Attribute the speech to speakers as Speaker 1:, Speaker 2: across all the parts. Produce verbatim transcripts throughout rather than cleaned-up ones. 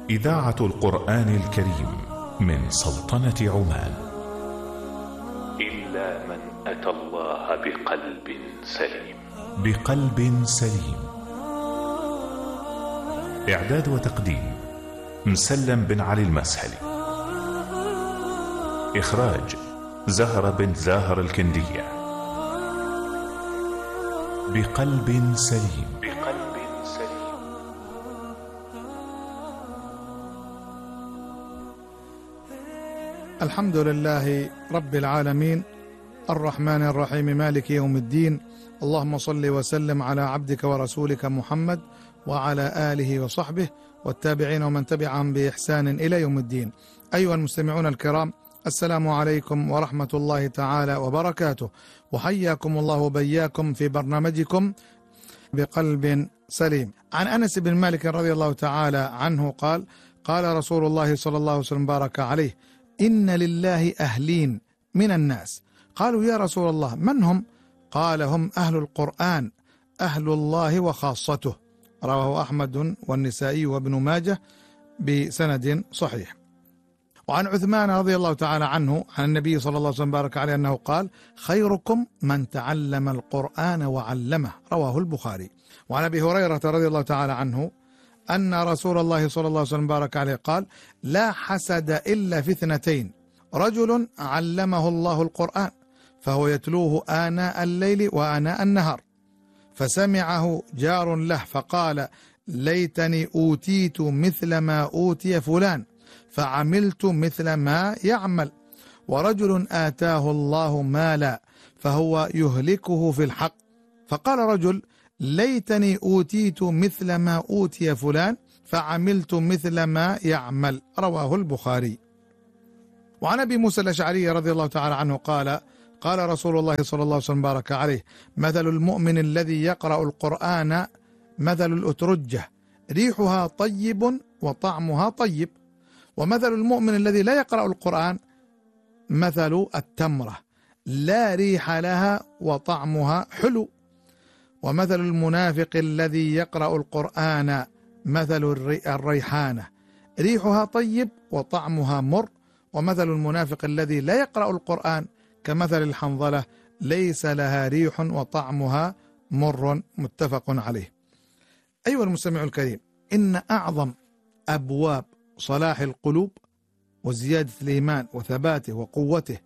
Speaker 1: إذاعة القرآن الكريم من سلطنة عمان.
Speaker 2: إلا من أتى الله بقلب سليم.
Speaker 1: بقلب سليم. إعداد وتقديم مسلم بن علي المسهلي. إخراج زهرة بن زاهر الكندية. بقلب سليم.
Speaker 2: بقلب سليم.
Speaker 3: الحمد لله رب العالمين الرحمن الرحيم مالك يوم الدين. اللهم صل وسلم على عبدك ورسولك محمد وعلى آله وصحبه والتابعين ومن تبعهم بإحسان إلى يوم الدين. أيها المستمعون الكرام، السلام عليكم ورحمة الله تعالى وبركاته، وحياكم الله وبياكم في برنامجكم بقلب سليم. عن أنس بن مالك رضي الله تعالى عنه قال: قال رسول الله صلى الله عليه وسلم بارك عليه: إن لله أهلين من الناس. قالوا: يا رسول الله من هم؟ قال: هم أهل القرآن، أهل الله وخاصته. رواه أحمد والنسائي وابن ماجه بسند صحيح. وعن عثمان رضي الله تعالى عنه عن النبي صلى الله عليه وسلم بارك عليه أنه قال: خيركم من تعلم القرآن وعلمه. رواه البخاري. وعن أبي هريرة رضي الله تعالى عنه أن رسول الله صلى الله عليه وسلم بارك عليه قال: لا حسد إلا في اثنتين: رجل علمه الله القرآن فهو يتلوه آناء الليل وآناء النهار فسمعه جار له فقال: ليتني أوتيت مثل ما أوتي فلان فعملت مثل ما يعمل. ورجل آتاه الله مالا فهو يهلكه في الحق فقال رجل: ليتني أوتيت مثل ما أوتي فلان فعملت مثل ما يعمل. رواه البخاري. وعن أبي موسى الأشعري رضي الله تعالى عنه قال: قال رسول الله صلى الله عليه وسلم بارك عليه: مثل المؤمن الذي يقرأ القرآن مثل الأترجة، ريحها طيب وطعمها طيب. ومثل المؤمن الذي لا يقرأ القرآن مثل التمرة، لا ريح لها وطعمها حلو. ومثل المنافق الذي يقرأ القرآن مثل الريحانة، ريحها طيب وطعمها مر. ومثل المنافق الذي لا يقرأ القرآن كمثل الحنظلة، ليس لها ريح وطعمها مر. متفق عليه. أيها المستمع الكريم، إن أعظم أبواب صلاح القلوب وزيادة الإيمان وثباته وقوته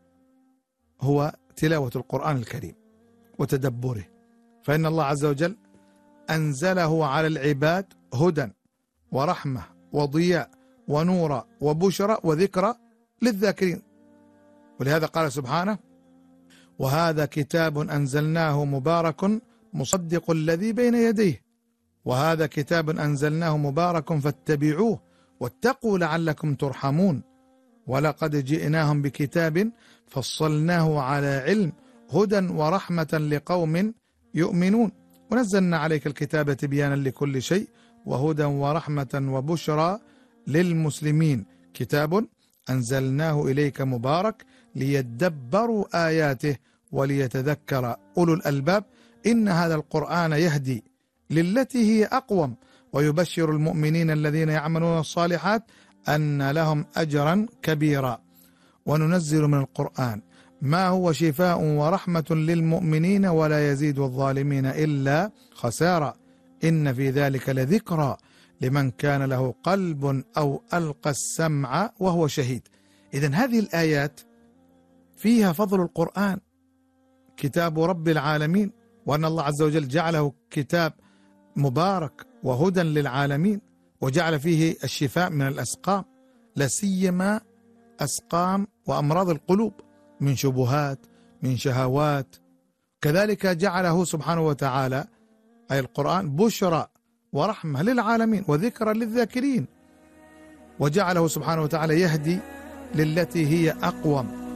Speaker 3: هو تلاوة القرآن الكريم وتدبره، فإن الله عز وجل أنزله على العباد هدى ورحمة وضياء ونور وبشرى وذكرى للذاكرين. ولهذا قال سبحانه: وهذا كتاب أنزلناه مبارك مصدق الذي بين يديه وهذا كتاب أنزلناه مبارك فاتبعوه واتقوا لعلكم ترحمون ولقد جئناهم بكتاب فصلناه على علم هدى ورحمة لقوم يؤمنون ونزلنا عليك الكتاب تبيانا لكل شيء وهدى ورحمة وبشرى للمسلمين كتاب أنزلناه إليك مبارك ليدبروا آياته وليتذكر أولو الألباب إن هذا القرآن يهدي للتي هي أقوم ويبشر المؤمنين الذين يعملون الصالحات أن لهم أجرا كبيرا. وننزل من القرآن ما هو شفاء ورحمة للمؤمنين ولا يزيد الظالمين إلا خسارا إن في ذلك لذكرى لمن كان له قلب أو ألقى السمع وهو شهيد. إذن هذه الآيات فيها فضل القرآن، كتاب رب العالمين، وأن الله عز وجل جعله كتاب مبارك وهدى للعالمين وجعل فيه الشفاء من الأسقام، لا سيما أسقام وأمراض القلوب من شبهات من شهوات. كذلك جعله سبحانه وتعالى أي القرآن بشرى ورحمة للعالمين وذكرى للذاكرين، وجعله سبحانه وتعالى يهدي للتي هي أقوم.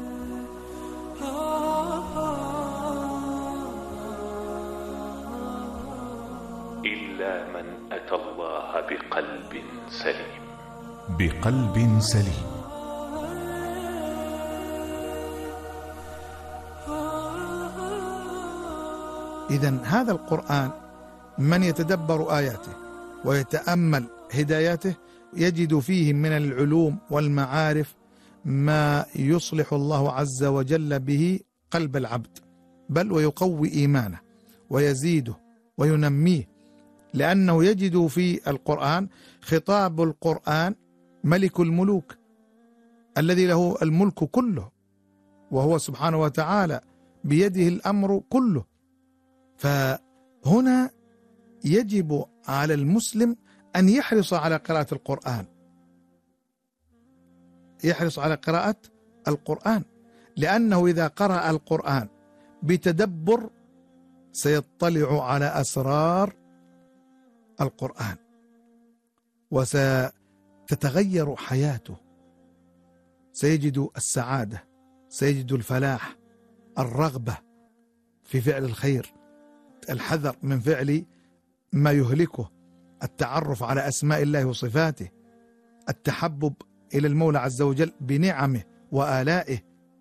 Speaker 2: إلا من أتى الله بقلب سليم.
Speaker 1: بقلب سليم.
Speaker 3: إذن هذا القرآن من يتدبر آياته ويتأمل هداياته يجد فيه من العلوم والمعارف ما يصلح الله عز وجل به قلب العبد، بل ويقوي إيمانه ويزيده وينميه، لأنه يجد في القرآن خطاب القرآن ملك الملوك الذي له الملك كله، وهو سبحانه وتعالى بيده الأمر كله. فهنا يجب على المسلم أن يحرص على قراءة القرآن، يحرص على قراءة القرآن، لأنه إذا قرأ القرآن بتدبر سيطلع على أسرار القرآن وستتغير حياته، سيجد السعادة، سيجد الفلاح، الرغبة في فعل الخير، الحذر من فعل ما يهلكه، التعرف على أسماء الله وصفاته، التحبب إلى المولى عز وجل بنعمه وآلائه.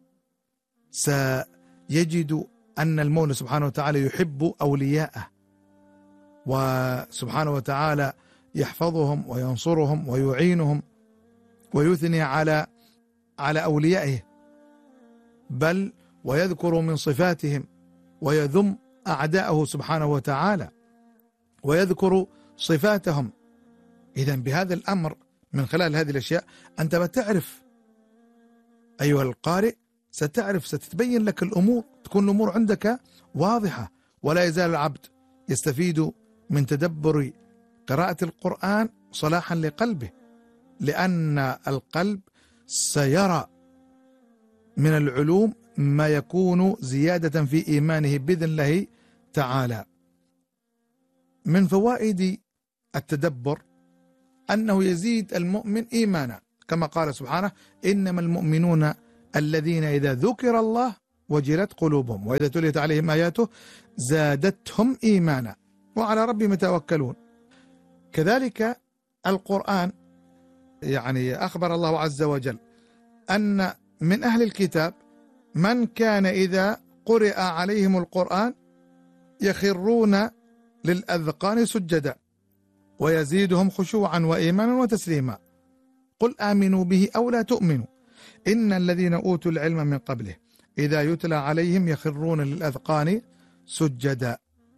Speaker 3: سيجد أن المولى سبحانه وتعالى يحب أولياءه، وسبحانه وتعالى يحفظهم وينصرهم ويعينهم ويثني على على أوليائه، بل ويذكر من صفاتهم ويذم أعداءه سبحانه وتعالى ويذكر صفاتهم. إذن بهذا الأمر من خلال هذه الأشياء أنت بتعرف أيها القارئ، ستعرف، ستتبين لك الأمور، تكون الأمور عندك واضحة. ولا يزال العبد يستفيد من تدبر قراءة القرآن صلاحا لقلبه، لأن القلب سيرى من العلوم ما يكون زيادة في إيمانه بإذن الله تعالى. من فوائد التدبر أنه يزيد المؤمن إيمانا، كما قال سبحانه: إنما المؤمنون الذين إذا ذكر الله وجلت قلوبهم وإذا تليت عليهم آياته زادتهم إيمانا وعلى ربهم يتوكلون. كذلك القرآن، يعني أخبر الله عز وجل أن من أهل الكتاب من كان إذا قرئ عليهم القرآن يخرون للأذقان سجدا ويزيدهم خشوعا وإيمانا وتسليما. قل آمنوا به أو لا تؤمنوا إن الذين أوتوا العلم من قبله إذا يتلى عليهم يخرون للأذقان سجدا.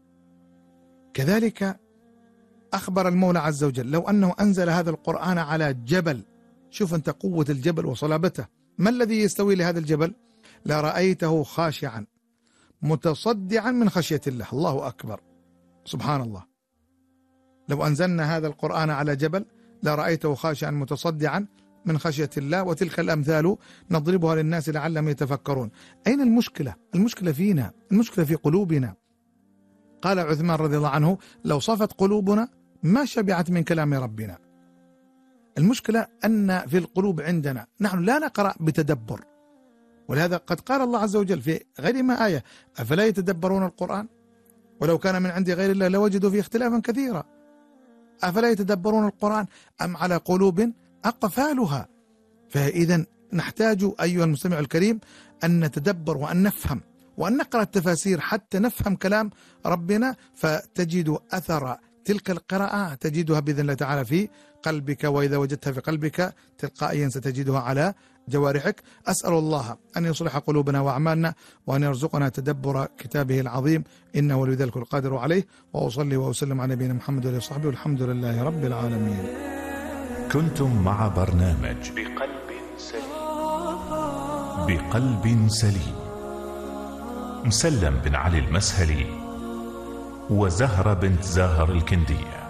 Speaker 3: كذلك أخبر المولى عز وجل لو أنه أنزل هذا القرآن على جبل، شوف أنت قوة الجبل وصلابته، ما الذي يستوي لهذا الجبل؟ لرأيته خاشعا متصدعا من خشية الله. الله أكبر، سبحان الله. لو أنزلنا هذا القرآن على جبل لرأيته خاشعا متصدعا من خشية الله. وتلك الأمثال نضربها للناس لعلهم يتفكرون. أين المشكلة؟ المشكلة فينا، المشكلة في قلوبنا. قال عثمان رضي الله عنه: لو صفت قلوبنا ما شبعت من كلام ربنا. المشكلة أن في القلوب عندنا نحن لا نقرأ بتدبر، ولهذا قد قال الله عز وجل في غير ما آية: أفلا يتدبرون القرآن ولو كان من عند غير الله لوجدوا فيه اختلافا كثيرا. أفلا يتدبرون القرآن أم على قلوب أقفالها؟ فإذا نحتاج أيها المستمع الكريم أن نتدبر وأن نفهم وأن نقرأ التفاسير حتى نفهم كلام ربنا، فتجد أثر تلك القراءة تجدها بإذن الله تعالى في قلبك، وإذا وجدتها في قلبك تلقائيا ستجدها على جوارحك. أسأل الله أن يصلح قلوبنا وأعمالنا وأن يرزقنا تدبر كتابه العظيم، إنه ولي ذلك القادر عليه. وأصلي وأسلم على نبينا محمد وعلى آله وصحبه والحمد لله رب العالمين.
Speaker 1: كنتم مع برنامج
Speaker 2: بقلب سليم
Speaker 1: بقلب سليم مسلم بن علي المسهلي وزهرة بنت زاهر الكندية.